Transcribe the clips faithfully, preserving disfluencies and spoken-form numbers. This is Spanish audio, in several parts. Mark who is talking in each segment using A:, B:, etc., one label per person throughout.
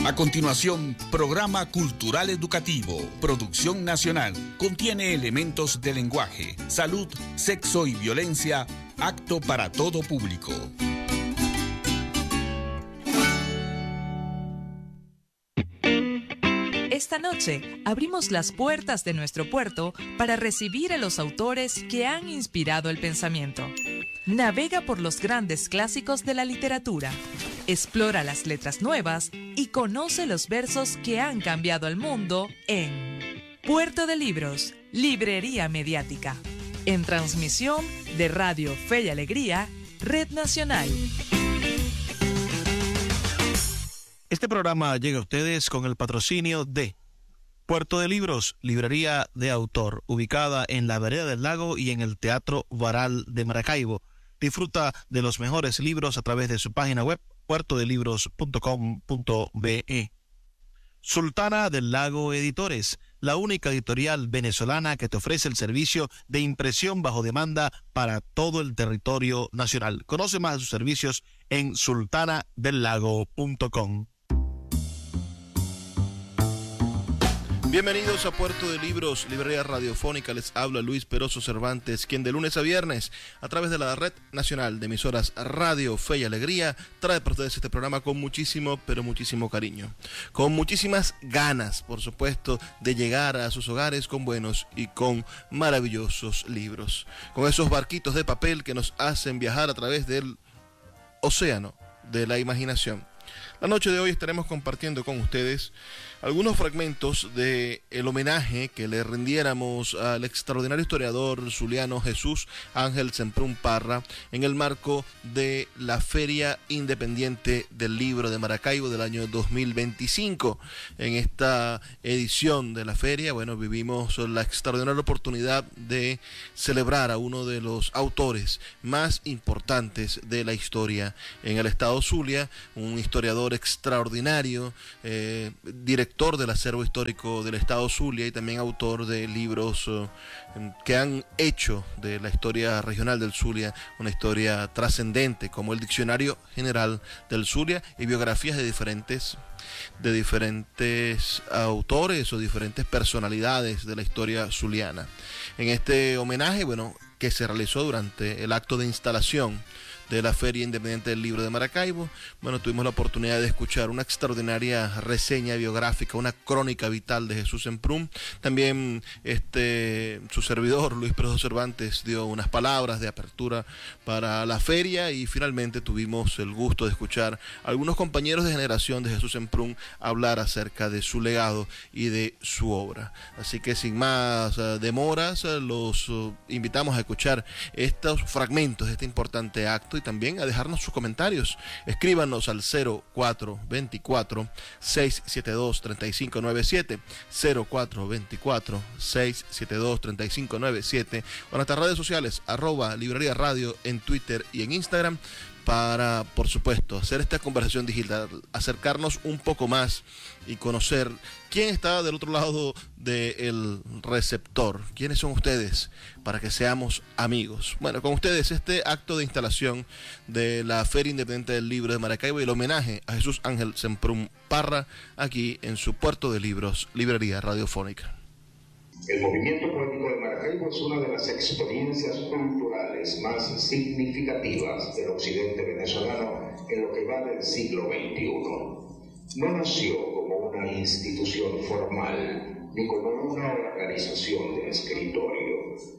A: A continuación, programa cultural educativo, producción nacional, contiene elementos de lenguaje, salud, sexo y violencia, apto para todo público.
B: Esta noche abrimos las puertas de nuestro puerto para recibir a los autores que han inspirado el pensamiento. Navega por los grandes clásicos de la literatura, explora las letras nuevas y conoce los versos que han cambiado el mundo en Puerto de Libros, Librería Mediática, en transmisión de Radio Fe y Alegría, Red Nacional.
C: Este programa llega a ustedes con el patrocinio de Puerto de Libros, librería de autor, ubicada en la Vereda del Lago y en el Teatro Varal de Maracaibo. Disfruta de los mejores libros a través de su página web, puerto de libros punto com punto be. Sultana del Lago Editores, la única editorial venezolana que te ofrece el servicio de impresión bajo demanda para todo el territorio nacional. Conoce más de sus servicios en sultana del lago punto com. Bienvenidos a Puerto de Libros, librería radiofónica. Les habla Luis Peroso Cervantes, quien de lunes a viernes, a través de la Red Nacional de Emisoras Radio Fe y Alegría, trae para ustedes este programa con muchísimo, pero muchísimo cariño. Con muchísimas ganas, por supuesto, de llegar a sus hogares con buenos y con maravillosos libros. Con esos barquitos de papel que nos hacen viajar a través del océano de la imaginación. La noche de hoy estaremos compartiendo con ustedes algunos fragmentos del homenaje que le rindiéramos al extraordinario historiador zuliano Jesús Ángel Semprún Parra en el marco de la Feria Independiente del Libro de Maracaibo del año dos mil veinticinco. En esta edición de la feria, bueno, vivimos la extraordinaria oportunidad de celebrar a uno de los autores más importantes de la historia en el estado Zulia, un historiador extraordinario, eh, director del acervo histórico del estado Zulia y también autor de libros uh, que han hecho de la historia regional del Zulia una historia trascendente, como el Diccionario General del Zulia y biografías de diferentes de diferentes autores o diferentes personalidades de la historia zuliana. En este homenaje, bueno, que se realizó durante el acto de instalación de la Feria Independiente del Libro de Maracaibo, bueno, tuvimos la oportunidad de escuchar una extraordinaria reseña biográfica, una crónica vital de Jesús Semprún. También este su servidor, Luis Peroso Cervantes, dio unas palabras de apertura para la feria y finalmente tuvimos el gusto de escuchar a algunos compañeros de generación de Jesús Semprún hablar acerca de su legado y de su obra. Así que sin más uh, demoras, uh, los uh, invitamos a escuchar estos fragmentos de este importante acto y también a dejarnos sus comentarios. Escríbanos al cero cuatro veinticuatro, seiscientos setenta y dos, treinta y cinco noventa y siete, cero cuatro veinticuatro, seiscientos setenta y dos, treinta y cinco noventa y siete, o en nuestras redes sociales, arroba Librería Radio en Twitter y en Instagram, para, por supuesto, hacer esta conversación digital, acercarnos un poco más y conocer quién está del otro lado del receptor, quiénes son ustedes, para que seamos amigos. Bueno, con ustedes este acto de instalación de la Feria Independiente del Libro de Maracaibo y el homenaje a Jesús Ángel Semprún Parra, aquí en su Puerto de Libros, Librería Radiofónica.
D: El movimiento poético de Maracaibo es una de las experiencias culturales más significativas del occidente venezolano en lo que va del siglo veintiuno. No nació como una institución formal, ni como una organización de escritorio.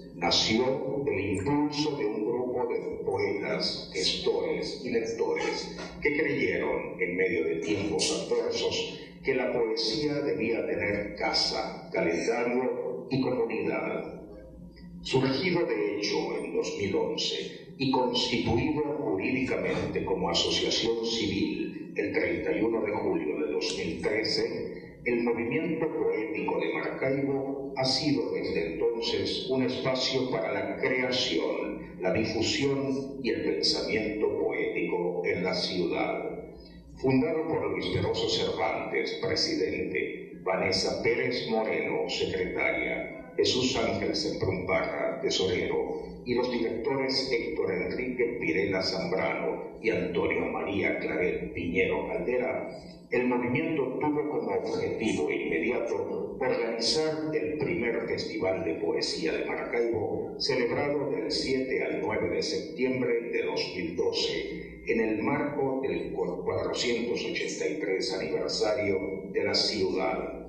D: Nació del impulso de un grupo de poetas, gestores y lectores que creyeron, en medio de tiempos adversos, que la poesía debía tener casa, calendario y comunidad. Surgido de hecho en dos mil once y constituido jurídicamente como asociación civil el treinta y uno de julio de dos mil trece, el movimiento poético de Maracaibo ha sido desde entonces un espacio para la creación, la difusión y el pensamiento poético en la ciudad. Fundado por Luis Peroso Cervantes, presidente, Vanessa Pérez Moreno, secretaria, Jesús Ángel Semprún Parra, tesorero, y los directores Héctor Enrique Pirela Zambrano y Antonio María Claret Piñero Caldera, el movimiento tuvo como objetivo inmediato organizar el primer Festival de Poesía de Maracaibo, celebrado del siete al nueve de septiembre de dos mil doce, en el marco del cuatrocientos ochenta y tres aniversario de la ciudad.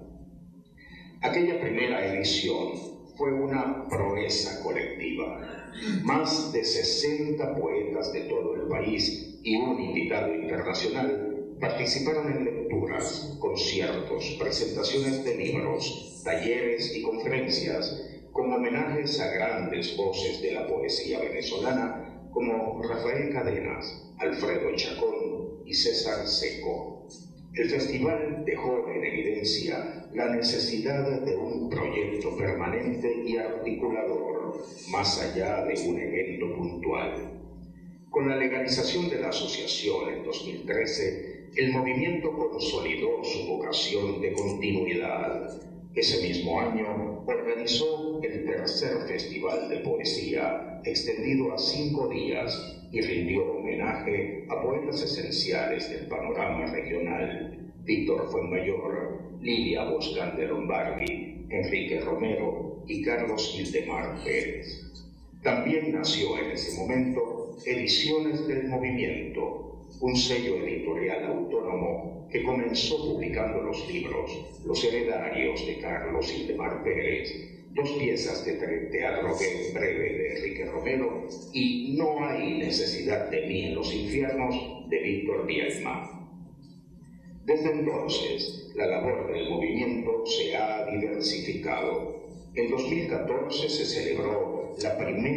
D: Aquella primera edición fue una proeza colectiva. Más de sesenta poetas de todo el país y un invitado internacional participaron en lecturas, conciertos, presentaciones de libros, talleres y conferencias, con homenajes a grandes voces de la poesía venezolana como Rafael Cadenas, Alfredo Chacón y César Seco. El festival dejó en evidencia la necesidad de un proyecto permanente y articulador, más allá de un evento puntual. Con la legalización de la asociación en dos mil trece, el movimiento consolidó su vocación de continuidad. Ese mismo año organizó el tercer Festival de Poesía, extendido a cinco días, y rindió homenaje a poetas esenciales del panorama regional: Víctor Fuenmayor, Lilia Boscán de Lombardi, Enrique Romero y Carlos Ildemar Pérez. También nació en ese momento Ediciones del Movimiento, un sello editorial autónomo que comenzó publicando los libros Los Heredarios de Carlos Ildemar Pérez, dos piezas de teatro breve de Enrique Romero y No hay necesidad de mí en los infiernos de Víctor Diezma. Desde entonces, la labor del movimiento se ha diversificado. En dos mil catorce se celebró la primera